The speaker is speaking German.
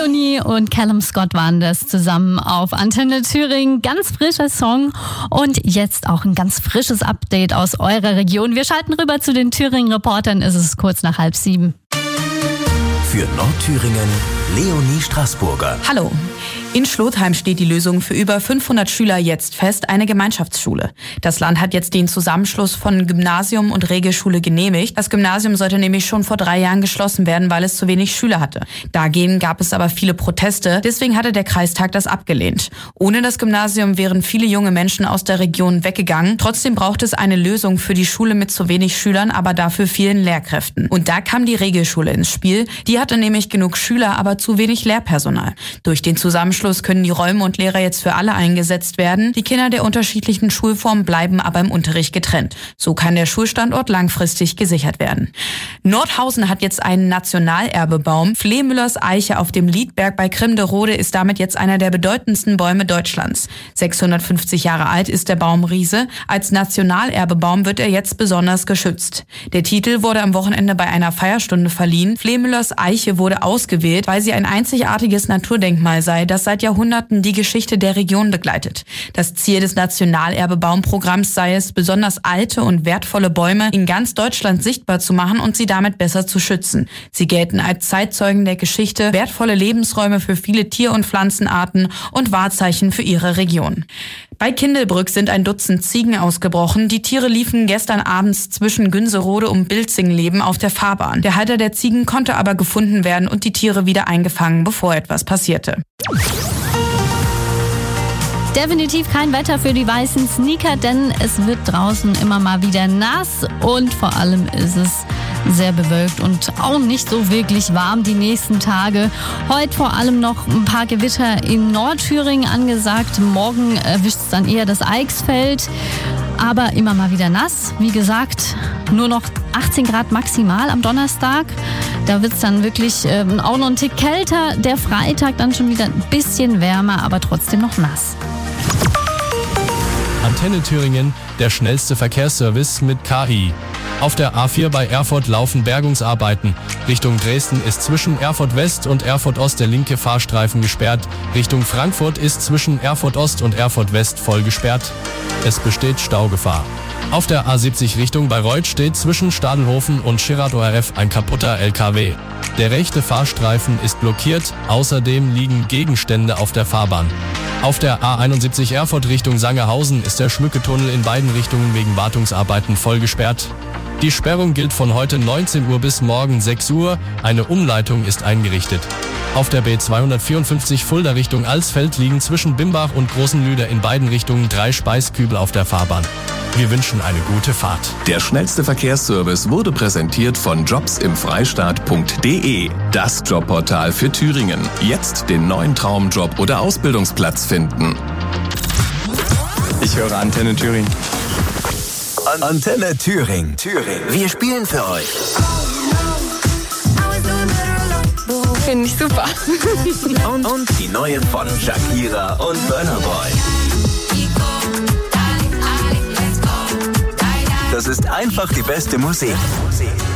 Leonie und Callum Scott waren das zusammen auf Antenne Thüringen. Ganz frischer Song und jetzt auch ein ganz frisches Update aus eurer Region. Wir schalten rüber zu den Thüringen-Reportern. Es ist kurz nach 6:30. Für Nordthüringen, Leonie Straßburger. Hallo. In Schlotheim steht die Lösung für über 500 Schüler jetzt fest, eine Gemeinschaftsschule. Das Land hat jetzt den Zusammenschluss von Gymnasium und Regelschule genehmigt. Das Gymnasium sollte nämlich schon vor 3 Jahren geschlossen werden, weil es zu wenig Schüler hatte. Dagegen gab es aber viele Proteste, deswegen hatte der Kreistag das abgelehnt. Ohne das Gymnasium wären viele junge Menschen aus der Region weggegangen. Trotzdem braucht es eine Lösung für die Schule mit zu wenig Schülern, aber dafür vielen Lehrkräften. Und da kam die Regelschule ins Spiel. Die hatte nämlich genug Schüler, aber zu wenig Lehrpersonal. Durch den Zusammenschluss können die Räume und Lehrer jetzt für alle eingesetzt werden. Die Kinder der unterschiedlichen Schulformen bleiben aber im Unterricht getrennt. So kann der Schulstandort langfristig gesichert werden. Nordhausen hat jetzt einen Nationalerbebaum. Flehmüllers Eiche auf dem Liedberg bei Krimderode ist damit jetzt einer der bedeutendsten Bäume Deutschlands. 650 Jahre alt ist der Baumriese. Als Nationalerbebaum wird er jetzt besonders geschützt. Der Titel wurde am Wochenende bei einer Feierstunde verliehen. Flehmüllers Eiche wurde ausgewählt, weil sie ein einzigartiges Naturdenkmal sei, das seit Jahrhunderten die Geschichte der Region begleitet. Das Ziel des Nationalerbebaumprogramms sei es, besonders alte und wertvolle Bäume in ganz Deutschland sichtbar zu machen und sie damit besser zu schützen. Sie gelten als Zeitzeugen der Geschichte, wertvolle Lebensräume für viele Tier- und Pflanzenarten und Wahrzeichen für ihre Region. Bei Kindelbrück sind ein Dutzend Ziegen ausgebrochen. Die Tiere liefen gestern abends zwischen Günserode und Bilzingleben auf der Fahrbahn. Der Halter der Ziegen konnte aber gefunden werden und die Tiere wieder eingefangen, bevor etwas passierte. Definitiv kein Wetter für die weißen Sneaker, denn es wird draußen immer mal wieder nass und vor allem ist es sehr bewölkt und auch nicht so wirklich warm die nächsten Tage. Heute vor allem noch ein paar Gewitter in Nordthüringen angesagt. Morgen erwischt es dann eher das Eichsfeld, aber immer mal wieder nass. Wie gesagt, nur noch 18 Grad maximal am Donnerstag. Da wird es dann wirklich auch noch ein Tick kälter. Der Freitag dann schon wieder ein bisschen wärmer, aber trotzdem noch nass. Antenne Thüringen, der schnellste Verkehrsservice mit KI. Auf der A4 bei Erfurt laufen Bergungsarbeiten. Richtung Dresden ist zwischen Erfurt West und Erfurt Ost der linke Fahrstreifen gesperrt. Richtung Frankfurt ist zwischen Erfurt Ost und Erfurt West voll gesperrt. Es besteht Staugefahr. Auf der A70 Richtung Bayreuth steht zwischen Stadelhofen und Schirrad ORF ein kaputter LKW. Der rechte Fahrstreifen ist blockiert, außerdem liegen Gegenstände auf der Fahrbahn. Auf der A71 Erfurt Richtung Sangerhausen ist der Schmücketunnel in beiden Richtungen wegen Wartungsarbeiten voll gesperrt. Die Sperrung gilt von heute 19 Uhr bis morgen 6 Uhr. Eine Umleitung ist eingerichtet. Auf der B254 Fulda Richtung Alsfeld liegen zwischen Bimbach und Großenlüder in beiden Richtungen 3 Speiskübel auf der Fahrbahn. Wir wünschen eine gute Fahrt. Der schnellste Verkehrsservice wurde präsentiert von jobsimfreistaat.de. Das Jobportal für Thüringen. Jetzt den neuen Traumjob oder Ausbildungsplatz finden. Ich höre Antenne Thüringen. Antenne Thüringen. Wir spielen für euch. Finde ich super. Und die neue von Shakira und Burna Boy. Das ist einfach die beste Musik.